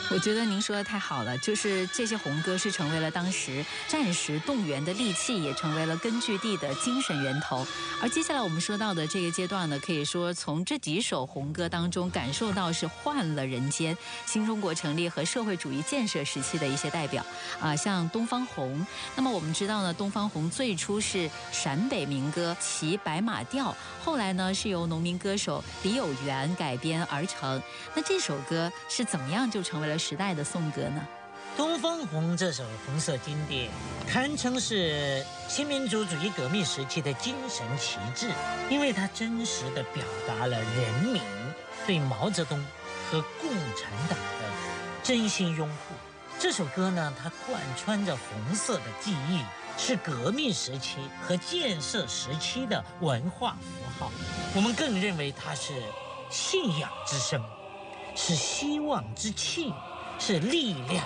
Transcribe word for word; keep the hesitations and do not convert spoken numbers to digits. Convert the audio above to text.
我觉得您说的太好了，就是这些红歌是成为了当时战时动员的利器，也成为了根据地的精神源头。而接下来我们说到的这个阶段呢，可以说从这几首红歌当中感受到是换了人间，新中国成立和社会主义建设时期的一些代表啊，像东方红。那么我们知道呢，东方红最初是陕北民歌《骑白马调》，后来呢是由农民歌手李有元改编而成。那这首歌是怎么样就成为了时代的颂歌呢？ 东方红这首红色经典堪称是新民主主义革命时期的精神旗帜，因为它真实地表达了人民对毛泽东和共产党的真心拥护。这首歌呢，它贯穿着红色的记忆，是革命时期和建设时期的文化符号。我们更认为它是信仰之声，是希望之气，是力量